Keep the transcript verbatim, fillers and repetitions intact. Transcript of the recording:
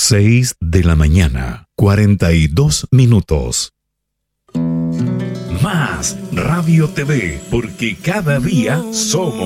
Seis de la mañana, cuarenta y dos minutos. Más Radio T V, porque cada día somos